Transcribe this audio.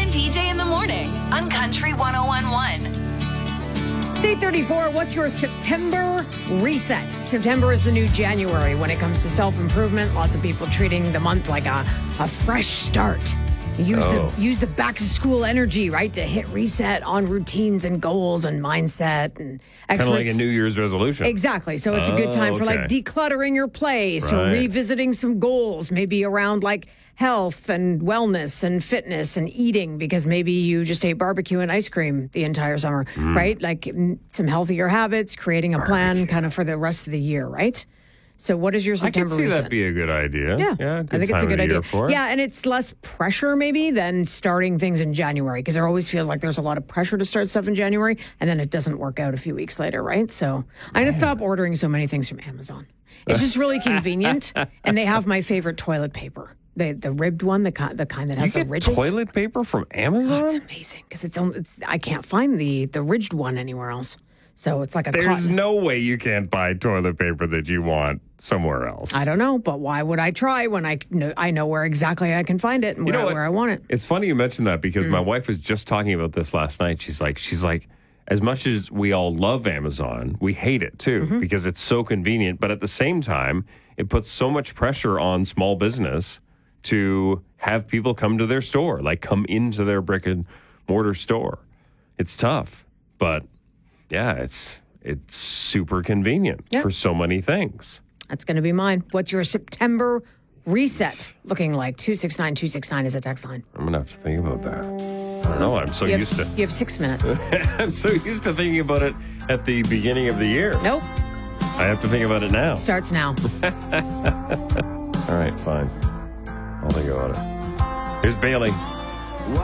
and PJ in the morning on Country 101.1. It's 8:34. What's your September reset? September is the new January when it comes to self-improvement. Lots of people treating the month like a fresh start. Use the back-to-school energy, right, to hit reset on routines and goals and mindset. And kind of like a New Year's resolution. Exactly. So it's a good time for like decluttering your place or revisiting some goals, maybe around like health and wellness and fitness and eating, because maybe you just ate barbecue and ice cream the entire summer, right? Like some healthier habits, creating a plan kind of for the rest of the year, right? So what is your September reset? I can see that be a good idea. Yeah, I think it's a good idea. For it. Yeah, and it's less pressure maybe than starting things in January, because there always feels like there's a lot of pressure to start stuff in January, and then it doesn't work out a few weeks later, right? So I'm going to stop ordering so many things from Amazon. It's just really convenient, and they have my favorite toilet paper. The ribbed one, the kind that has the ridges. Toilet paper from Amazon? Oh, it's amazing, because it's I can't find the ridged one anywhere else. So it's like a There's cotton. no way you can't buy toilet paper that you want somewhere else. I don't know, but why would I try when I know where exactly I can find it and where I want it? It's funny you mentioned that, because my wife was just talking about this last night. She's like, as much as we all love Amazon, we hate it too, because it's so convenient. But at the same time, it puts so much pressure on small business to have people come to their store, like come into their brick and mortar store. It's tough, but yeah, it's super convenient for so many things. That's going to be mine. What's your September reset looking like? 269-269 is a text line. I'm going to have to think about that. I don't know. I'm so used to... You have 6 minutes. I'm so used to thinking about it at the beginning of the year. Nope. I have to think about it now. Starts now. All right, fine. I'll think about it. Here's Bailey.